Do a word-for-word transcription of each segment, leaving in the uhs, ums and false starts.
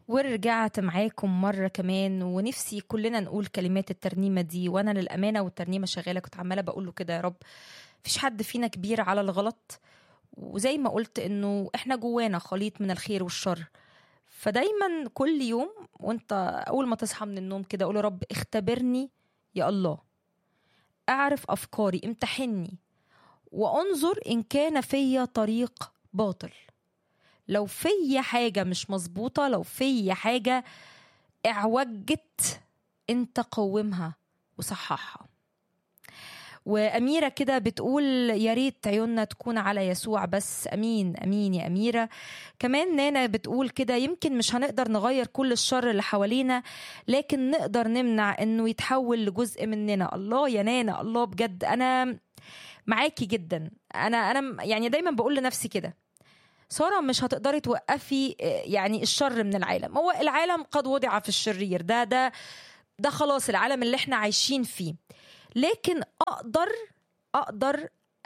ورجعت معاكم مرة كمان، ونفسي كلنا نقول كلمات الترنيمة دي. وأنا للأمانة والترنيمة شغالة كنت عمالة بقوله كده: يا رب مفيش حد فينا كبير على الغلط، وزي ما قلت إنه إحنا جوانا خليط من الخير والشر. فدايما كل يوم وانت أول ما تصحى من النوم كده قول: يا رب اختبرني يا الله، أعرف أفكاري، امتحني وأنظر إن كان فيا طريق باطل. لو في حاجة مش مظبوطة، لو في حاجة اعوجت، انت قومها وصححها. وأميرة كده بتقول: يا ريت عيوننا تكون على يسوع بس. أمين أمين يا أميرة. كمان نانا بتقول كده: يمكن مش هنقدر نغير كل الشر اللي حوالينا، لكن نقدر نمنع انه يتحول لجزء مننا. الله يا نانا، الله بجد، أنا معاكي جدا. أنا أنا يعني دايما بقول لنفسي كده: سارة مش هتقدري توقفي يعني الشر من العالم. هو العالم قد وضع في الشرير، ده ده ده خلاص العالم اللي احنا عايشين فيه. لكن اقدر اقدر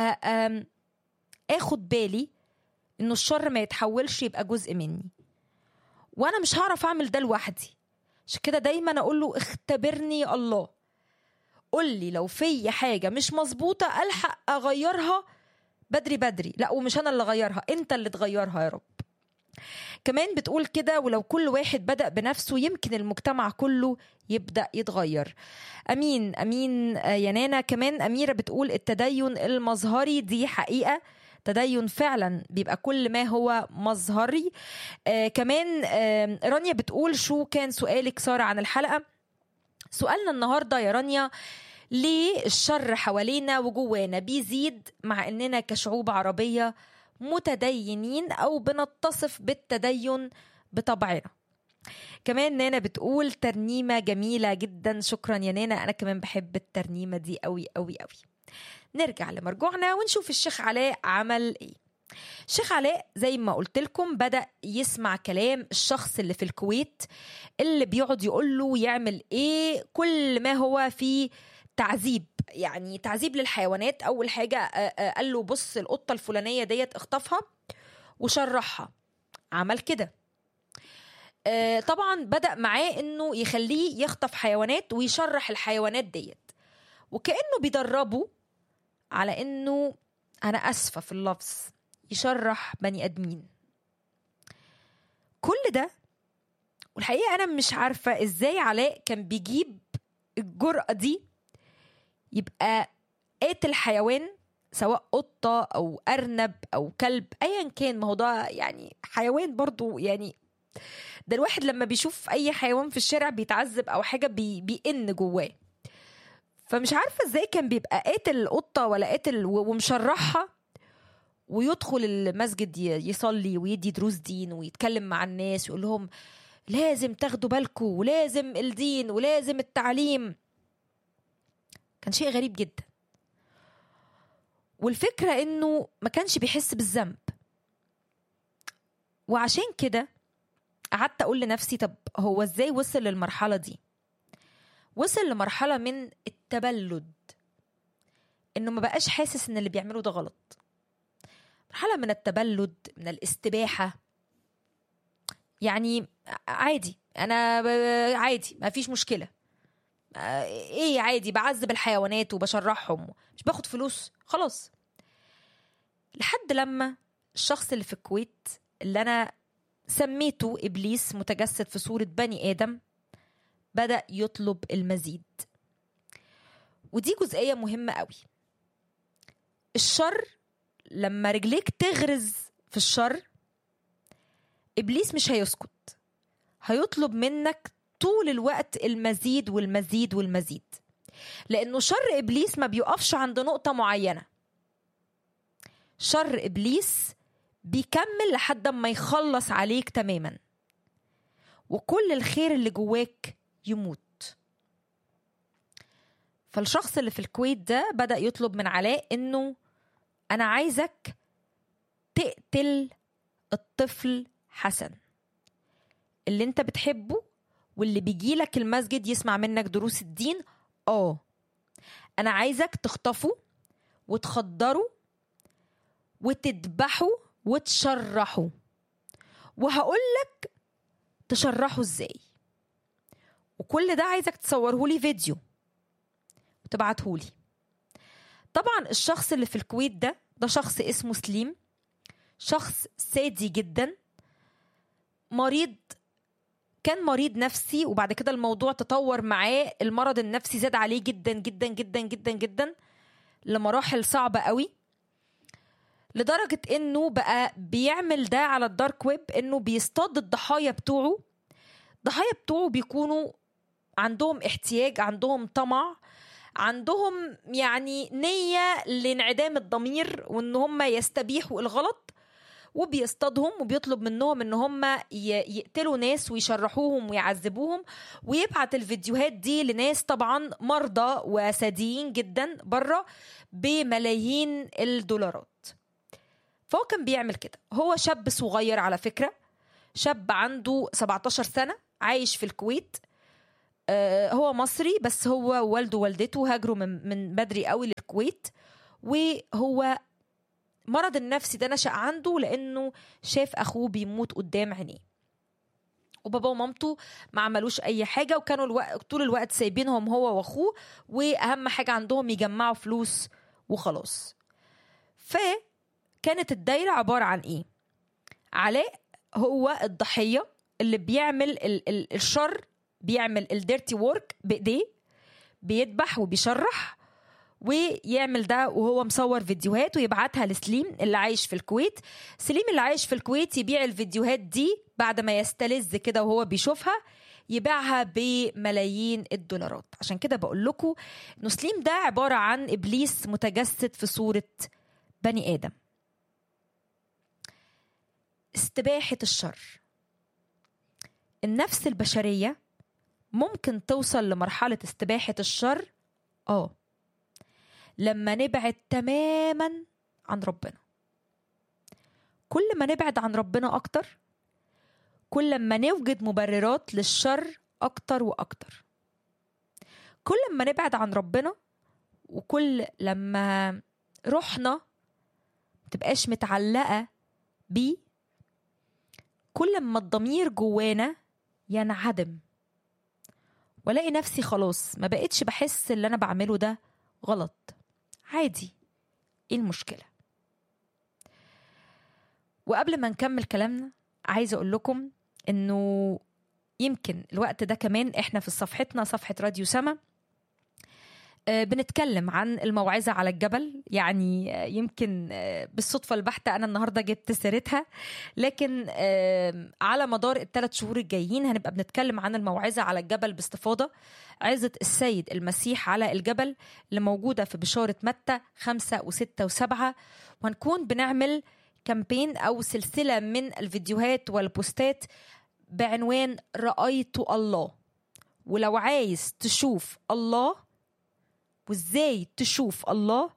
اخد بالي انه الشر ما يتحولش يبقى جزء مني، وانا مش هعرف اعمل ده لوحدي. عشان كده دايما اقول له: اختبرني يا الله، قول لي لو في حاجة مش مظبوطة الحق اغيرها بدري بدري. لا، ومش انا اللي اغيرها، انت اللي تغيرها يا رب. كمان بتقول كده: ولو كل واحد بدأ بنفسه يمكن المجتمع كله يبدأ يتغير. أمين أمين يا نانا. كمان أميرة بتقول: التدين المظهري دي حقيقة، تدين فعلا بيبقى كل ما هو مظهري. آه كمان آه رانيا بتقول: شو كان سؤالك سارة عن الحلقة؟ سؤالنا النهاردة يا رانيا: ليه الشر حوالينا وجوانا بيزيد مع اننا كشعوب عربية متدينين او بنتصف بالتدين بطبعنا؟ كمان نانا بتقول: ترنيمة جميلة جدا. شكرا يا نانا، انا كمان بحب الترنيمة دي قوي قوي قوي. نرجع لمرجوعنا ونشوف الشيخ علاء عمل ايه. الشيخ علاء زي ما قلت لكم بدأ يسمع كلام الشخص اللي في الكويت اللي بيقعد يقول له يعمل ايه كل ما هو فيه تعذيب، يعني تعذيب للحيوانات. اول حاجة قال له: بص القطة الفلانية ديت اخطفها وشرحها. عمل كده. طبعا بدأ معاه انه يخليه يخطف حيوانات ويشرح الحيوانات ديت، وكأنه بيدربه على انه، انا اسفة في اللفظ، يشرح بني ادمين. كل ده والحقيقة انا مش عارفة ازاي علاء كان بيجيب الجرأة دي يبقى قاتل حيوان، سواء قطة أو أرنب أو كلب أيا كان. ما هو ده يعني حيوان برضو، يعني ده الواحد لما بيشوف أي حيوان في الشارع بيتعذب أو حاجة بي بيئن جواه. فمش عارفة ازاي كان بيبقى قاتل القطة ولا قاتل ومشرحها، ويدخل المسجد يصلي ويدي دروس دين ويتكلم مع الناس ويقول لهم لازم تاخدوا بالكم ولازم الدين ولازم التعليم. كان شيء غريب جدا. والفكرة انه ما كانش بيحس بالذنب. وعشان كده قعدت اقول لنفسي: طب هو ازاي وصل للمرحلة دي؟ وصل لمرحلة من التبلد، انه ما بقاش حاسس ان اللي بيعمله ده غلط. مرحلة من التبلد، من الاستباحة. يعني عادي، انا عادي ما فيش مشكلة، ايه عادي، بعذب الحيوانات وبشرحهم مش باخد فلوس، خلاص. لحد لما الشخص اللي في الكويت اللي انا سميته ابليس متجسد في صورة بني ادم بدأ يطلب المزيد. ودي جزئية مهمة قوي. الشر لما رجليك تغرز في الشر، ابليس مش هيسكت، هيطلب منك طول الوقت المزيد والمزيد والمزيد. لأنه شر إبليس ما بيقفش عند نقطة معينة. شر إبليس بيكمل لحد ما يخلص عليك تماما، وكل الخير اللي جواك يموت. فالشخص اللي في الكويت ده بدأ يطلب من علاء إنه أنا عايزك تقتل الطفل حسن اللي انت بتحبه واللي بيجيلك المسجد يسمع منك دروس الدين. اه انا عايزك تخطفه وتخدره وتذبحه وتشرحه، وهقولك تشرحه ازاي. وكل ده عايزك تصوره لي فيديو وتبعته لي. طبعا الشخص اللي في الكويت ده ده شخص اسمه سليم، شخص سادي جدا، مريض، كان مريض نفسي، وبعد كده الموضوع تطور معاه، المرض النفسي زاد عليه جدا جدا جدا جدا جدا لمراحل صعبة قوي، لدرجة انه بقى بيعمل ده على الدارك ويب، انه بيصطاد الضحايا بتوعه. ضحايا بتوعه بيكونوا عندهم احتياج، عندهم طمع، عندهم يعني نية لانعدام الضمير وان هم يستبيحوا الغلط، وبيصطادهم وبيطلب منهم ان هم يقتلوا ناس ويشرحوهم ويعذبوهم، ويبعت الفيديوهات دي لناس طبعا مرضى وساديين جدا بره بملايين الدولارات. فهو كان بيعمل كده. هو شاب صغير على فكرة، شاب عنده سبعتاشر سنة، عايش في الكويت. آه هو مصري، بس هو والده ووالدته هاجروا من, من بدري قوي للكويت. وهو مرض النفسي ده نشأ عنده لأنه شاف أخوه بيموت قدام عينيه، وبابا ومامته ما عملوش أي حاجة، وكانوا الوقت طول الوقت سايبينهم هو وأخوه، وأهم حاجة عندهم يجمعوا فلوس وخلاص. فكانت الدايرة عبارة عن إيه؟ علاء هو الضحية اللي بيعمل ال- ال- الشر، بيعمل الديرتي وورك بإيديه، بيذبح وبيشرح ويعمل ده، وهو مصور فيديوهات ويبعتها لسليم اللي عايش في الكويت. سليم اللي عايش في الكويت يبيع الفيديوهات دي بعد ما يستلذ كده وهو بيشوفها، يبيعها بملايين الدولارات. عشان كده بقول لكم انه سليم ده عبارة عن إبليس متجسد في صورة بني آدم. استباحة الشر. النفس البشرية ممكن توصل لمرحلة استباحة الشر آه لما نبعد تماما عن ربنا. كل ما نبعد عن ربنا أكتر، كل ما نوجد مبررات للشر أكتر وأكتر. كل ما نبعد عن ربنا، وكل لما روحنا متبقاش متعلقة بيه، كل ما الضمير جوانا ينعدم، ولاقي نفسي خلاص ما بقتش بحس اللي أنا بعمله ده غلط، عادي، ايه المشكلة؟ وقبل ما نكمل كلامنا عايزة اقول لكم انه يمكن الوقت ده كمان احنا في صفحتنا، صفحة راديو سما، آه بنتكلم عن الموعظة على الجبل. يعني آه يمكن آه بالصدفة البحتة أنا النهاردة جبت سيرتها، لكن آه على مدار الثلاث شهور الجايين هنبقى بنتكلم عن الموعظة على الجبل باستفاضة، عظة السيد المسيح على الجبل اللي موجودة في بشارة متى خمسة وستة وسبعة. وهنكون بنعمل كامبين أو سلسلة من الفيديوهات والبوستات بعنوان رأيت الله. ولو عايز تشوف الله وازاي تشوف الله،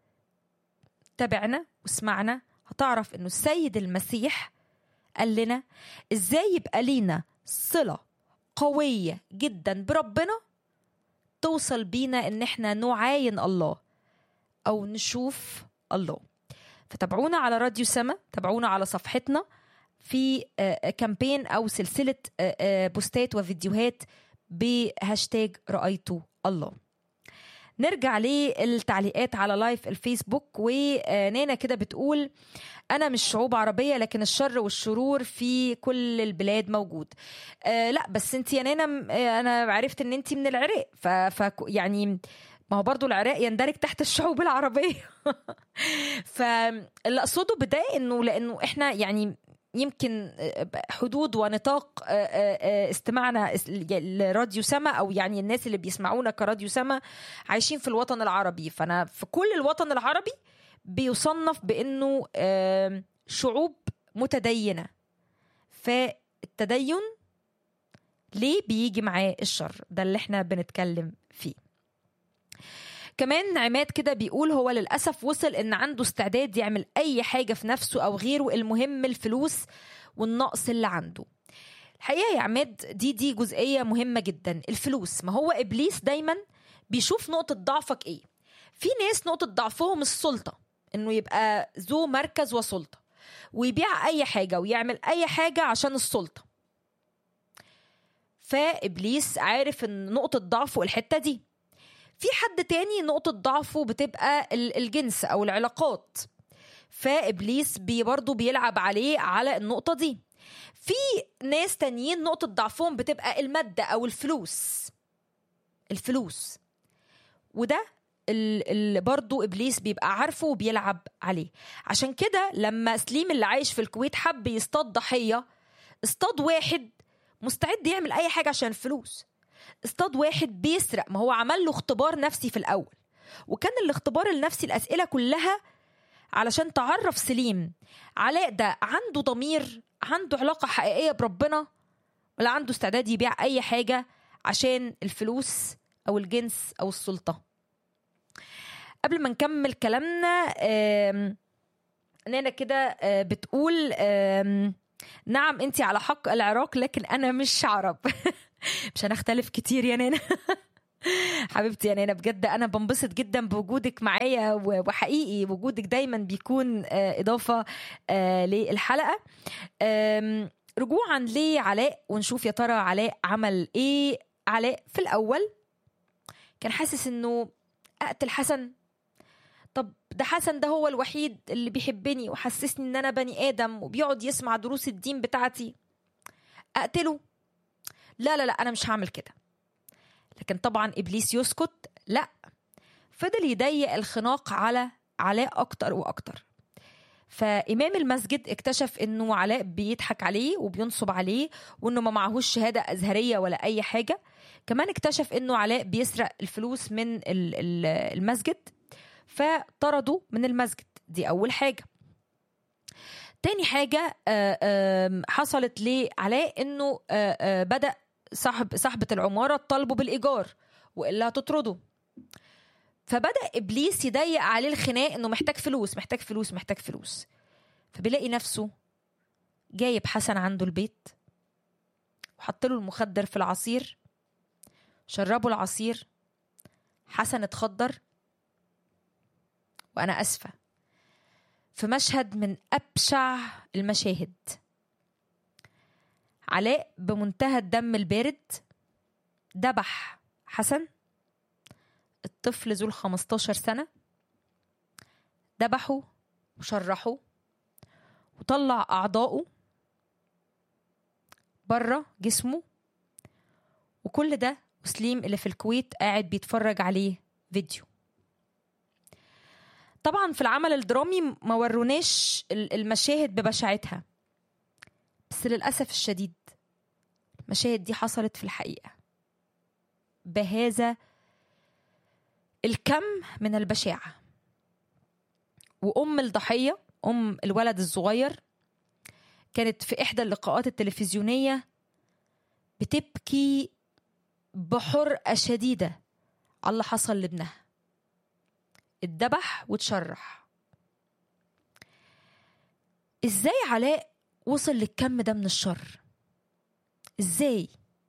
تابعنا واسمعنا، هتعرف انه السيد المسيح قال لنا ازاي يبقى لينا صلة قوية جدا بربنا توصل بينا ان احنا نعاين الله او نشوف الله. فتابعونا على راديو سما، تابعونا على صفحتنا في كامبين او سلسلة بوستات وفيديوهات بهاشتاج رأيت الله. نرجع للتعليقات على لايف الفيسبوك. ونانا كده بتقول أنا مش شعوب عربية، لكن الشر والشرور في كل البلاد موجود. آه لا بس انت يا نانا، أنا عرفت ان انت من العراق، ف, ف يعني ما هو برضو العراق يندرج تحت الشعوب العربية. فاللي أقصده بده إنه لأنه إحنا يعني يمكن حدود ونطاق استماعنا لراديو سما، أو يعني الناس اللي بيسمعونا كراديو سما عايشين في الوطن العربي. فأنا في كل الوطن العربي بيصنف بأنه شعوب متدينة. فالتدين ليه بيجي معاه الشر؟ ده اللي احنا بنتكلم فيه. كمان عماد كده بيقول هو للأسف وصل إن عنده استعداد يعمل أي حاجة في نفسه أو غيره، المهم الفلوس والنقص اللي عنده. الحقيقة يا عماد دي دي جزئية مهمة جدا. الفلوس، ما هو إبليس دايما بيشوف نقطة ضعفك إيه. في ناس نقطة ضعفهم السلطة، إنه يبقى ذو مركز وسلطة، ويبيع أي حاجة ويعمل أي حاجة عشان السلطة. فإبليس عارف ان نقطة ضعفه الحتة دي. في حد تاني نقطة ضعفه بتبقى الجنس أو العلاقات، فإبليس بي برضو بيلعب عليه على النقطة دي. في ناس تانيين نقطة ضعفهم بتبقى المادة أو الفلوس الفلوس وده اللي برضو إبليس بيبقى عارفه وبيلعب عليه. عشان كده لما سليم اللي عايش في الكويت حب يصطاد ضحية، اصطاد واحد مستعد يعمل أي حاجة عشان الفلوس، اصطاد واحد بيسرق. ما هو عمل له اختبار نفسي في الأول، وكان الاختبار النفسي الأسئلة كلها علشان تعرف سليم علاء ده عنده ضمير، عنده علاقة حقيقية بربنا، ولا عنده استعداد يبيع أي حاجة عشان الفلوس أو الجنس أو السلطة. قبل ما نكمل كلامنا، نانا كده بتقول نعم انتي على حق العراق لكن أنا مش عرب. مش هنختلف كتير يا نانا. حبيبتي يا نانا، بجد أنا بنبسط جدا بوجودك معايا، وحقيقي وجودك دايما بيكون إضافة للحلقة. رجوعا لعلاء ونشوف يا ترى علاء عمل إيه. علاء في الأول كان حاسس إنه أقتل حسن. طب ده حسن ده هو الوحيد اللي بيحبني وحسسني إن أنا بني آدم وبيقعد يسمع دروس الدين بتاعتي، أقتله؟ لا لا لا أنا مش هعمل كده. لكن طبعا إبليس يسكت، لا، فضل يضيق الخناق على علاء أكتر وأكتر. فإمام المسجد اكتشف إنه علاء بيضحك عليه وبينصب عليه، وإنه ما معهوش شهادة أزهرية ولا أي حاجة. كمان اكتشف إنه علاء بيسرق الفلوس من المسجد، فطردوا من المسجد. دي أول حاجة. تاني حاجة حصلت لعلاء إنه بدأ صاحب صاحبة العمارة طالبه بالإيجار وإلا هتطرده. فبدأ إبليس يضيق عليه الخناق إنه محتاج فلوس محتاج فلوس محتاج فلوس. فبيلاقي نفسه جايب حسن عنده البيت وحط له المخدر في العصير، شربوا العصير، حسن اتخدر. وأنا أسفة، في مشهد من أبشع المشاهد، علاء بمنتهى الدم البارد دبح حسن الطفل ذو الخمستاشر سنة، دبحه وشرحه وطلع أعضاؤه برا جسمه. وكل ده وسليم اللي في الكويت قاعد بيتفرج عليه فيديو. طبعا في العمل الدرامي ما وروناش المشاهد ببشاعتها، بس للأسف الشديد المشاهد دي حصلت في الحقيقة بهذا الكم من البشاعة. وأم الضحية، أم الولد الصغير، كانت في إحدى اللقاءات التلفزيونية بتبكي بحرقة شديدة على اللي حصل لابنها، اتذبح وتشرح. إزاي علاء وصل للكم ده من الشر؟ إزاي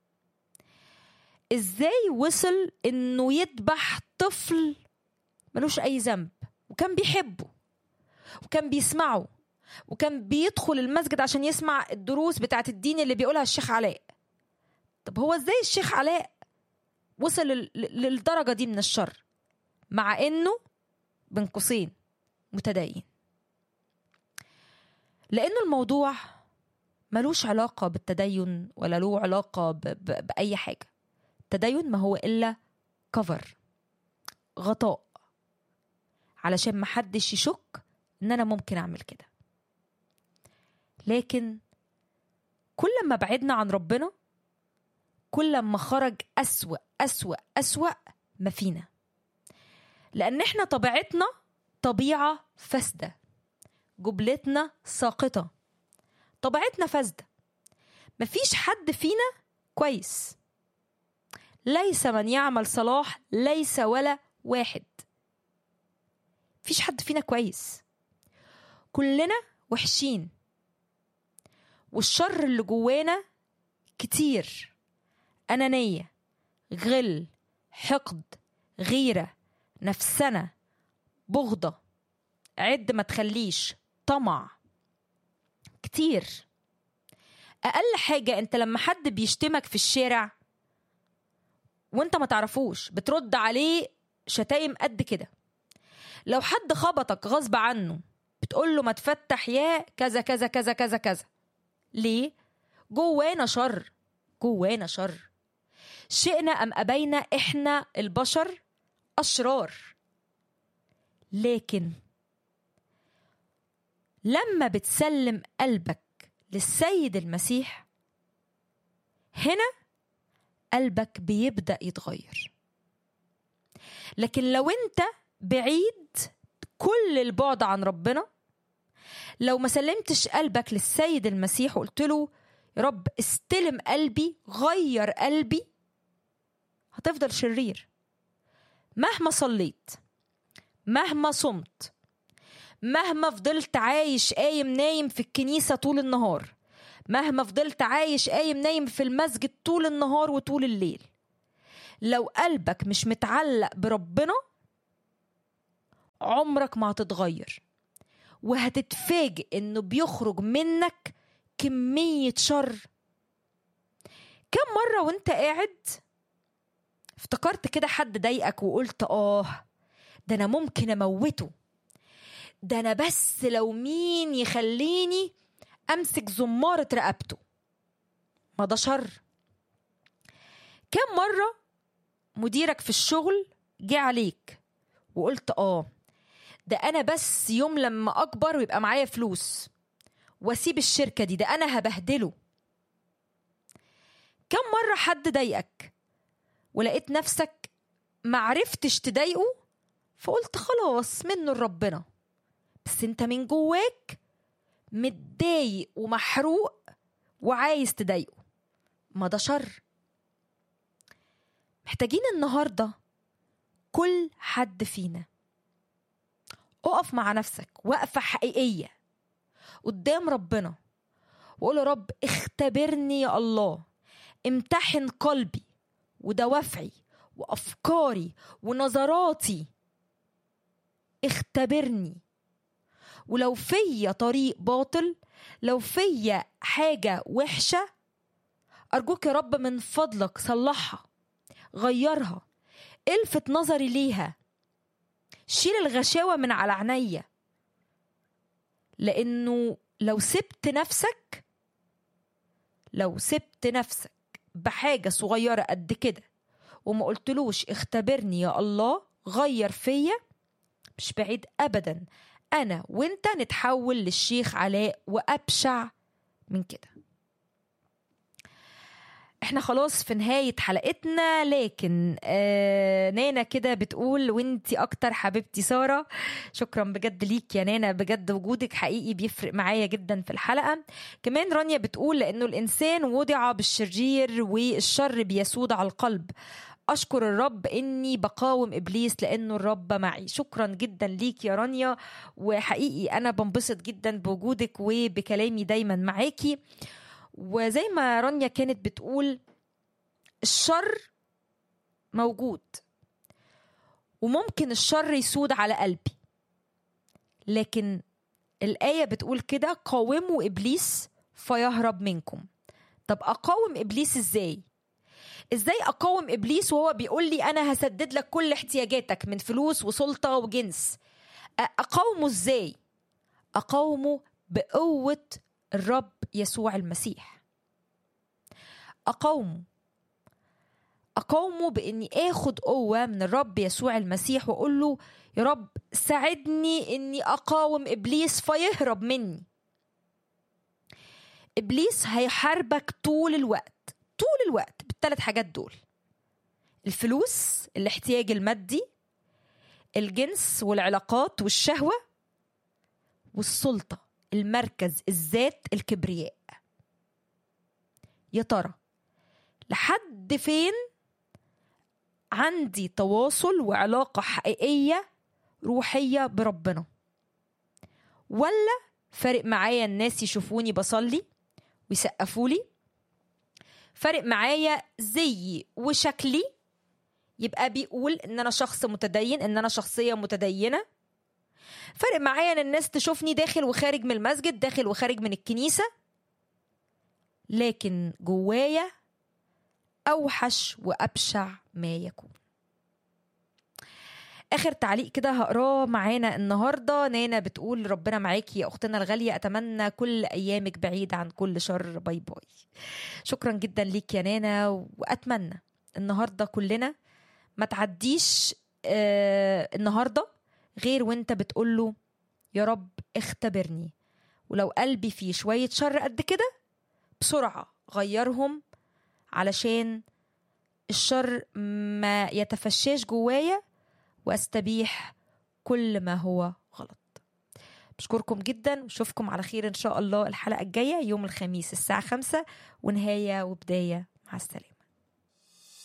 إزاي وصل إنه يذبح طفل ملوش أي ذنب وكان بيحبه وكان بيسمعه وكان بيدخل المسجد عشان يسمع الدروس بتاعت الدين اللي بيقولها الشيخ علاء؟ طب هو إزاي الشيخ علاء وصل للدرجة دي من الشر مع إنه بين قوسين متدين؟ لأنه الموضوع ملوش علاقة بالتدين ولا له علاقة ب- ب- بأي حاجة. التدين ما هو إلا كفر، غطاء، علشان محدش يشك إن أنا ممكن أعمل كده. لكن كل ما بعدنا عن ربنا كل ما خرج أسوأ أسوأ أسوأ ما فينا، لأن إحنا طبيعتنا طبيعة فاسدة، جبلتنا ساقطة، طبيعتنا فاسدة. مفيش حد فينا كويس، ليس من يعمل صلاح ليس ولا واحد. مفيش حد فينا كويس، كلنا وحشين، والشر اللي جوانا كتير. أنانية، غل، حقد، غيرة، نفسنا، بغضة، عد ما تخليش، طمع، كتير. اقل حاجه انت لما حد بيشتمك في الشارع وانت ما تعرفوش بترد عليه شتايم قد كده. لو حد خبطك غصب عنه بتقول له ما تفتح يا كذا كذا كذا كذا كذا. ليه؟ جوانا شر، جوانا شر، شئنا ام ابينا احنا البشر اشرار. لكن لما بتسلم قلبك للسيد المسيح هنا قلبك بيبدأ يتغير. لكن لو انت بعيد كل البعد عن ربنا، لو ما سلمتش قلبك للسيد المسيح وقلت له يا رب استلم قلبي، غير قلبي، هتفضل شرير. مهما صليت، مهما صمت، مهما فضلت عايش قايم نايم في الكنيسة طول النهار، مهما فضلت عايش قايم نايم في المسجد طول النهار وطول الليل، لو قلبك مش متعلق بربنا عمرك ما هتتغير، وهتتفاجئ انه بيخرج منك كمية شر. كم مرة وانت قاعد افتكرت كده حد ضايقك وقلت اه ده انا ممكن اموته، ده انا بس لو مين يخليني امسك زمارة رقبته. ما ده شر. كم مرة مديرك في الشغل جه عليك وقلت اه ده انا بس يوم لما اكبر ويبقى معايا فلوس واسيب الشركة دي، ده انا هبهدله. كم مرة حد ضايقك ولقيت نفسك معرفتش تضايقه فقلت خلاص منه لربنا، بس انت من جواك متضايق ومحروق وعايز تضايقه. ما ده شر. محتاجين النهاردة كل حد فينا اقف مع نفسك وقفة حقيقية قدام ربنا وقول يا رب اختبرني يا الله، امتحن قلبي ودوافعي وأفكاري ونظراتي، اختبرني. ولو فيا طريق باطل، لو فيا حاجة وحشة، أرجوك يا رب من فضلك صلحها، غيرها، الفت نظري ليها، شيل الغشاوة من على عينيا. لأنه لو سبت نفسك لو سبت نفسك بحاجة صغيرة قد كده وما قلتلوش اختبرني يا الله غير فيا، مش بعيد أبدا أنا وإنت نتحول للشيخ علاء وأبشع من كده. احنا خلاص في نهاية حلقتنا، لكن آه نانا كده بتقول وانتي اكتر حبيبتي سارة. شكرا بجد ليك يا نانا، بجد وجودك حقيقي بيفرق معايا جدا في الحلقة. كمان رانيا بتقول لانه الانسان وضع بالشرير والشر بيسود على القلب، أشكر الرب إني بقاوم إبليس لأنه الرب معي. شكرا جدا ليك يا رانيا، وحقيقي أنا بنبسط جدا بوجودك وبكلامي دايما معاكي. وزي ما رانيا كانت بتقول الشر موجود وممكن الشر يسود على قلبي، لكن الآية بتقول كده قاوموا إبليس فيهرب منكم. طب أقاوم إبليس إزاي؟ إزاي أقاوم إبليس وهو بيقول لي أنا هسدد لك كل احتياجاتك من فلوس وسلطة وجنس؟ أقاومه إزاي؟ أقاومه بقوة الرب يسوع المسيح. أقاومه أقاومه بإني آخد قوة من الرب يسوع المسيح وأقول له يا رب ساعدني إني أقاوم إبليس فيهرب مني. إبليس هيحاربك طول الوقت، طول الوقت بالثلاث حاجات دول: الفلوس، الاحتياج المادي، الجنس والعلاقات والشهوة، والسلطة، المركز، الذات، الكبرياء. يا ترى لحد فين عندي تواصل وعلاقة حقيقية روحية بربنا؟ ولا فارق معايا الناس يشوفوني بصلي ويسقفولي؟ فارق معايا زيي وشكلي يبقى بيقول ان انا شخص متدين، ان انا شخصية متدينة؟ فارق معايا ان الناس تشوفني داخل وخارج من المسجد، داخل وخارج من الكنيسة؟ لكن جوايا أوحش وأبشع ما يكون. آخر تعليق كده هقراه معانا النهاردة. نانا بتقول ربنا معاكي يا أختنا الغالية، أتمنى كل أيامك بعيد عن كل شر. باي باي. شكرا جدا ليك يا نانا، وأتمنى النهاردة كلنا ما تعديش آه النهاردة غير وانت بتقوله يا رب اختبرني، ولو قلبي فيه شوية شر قد كده بسرعة غيرهم علشان الشر ما يتفشاش جوايا واستبيح كل ما هو غلط. بشكركم جدا وشوفكم على خير إن شاء الله الحلقة الجاية يوم الخميس الساعة خمسة، ونهاية وبداية. مع السلامة.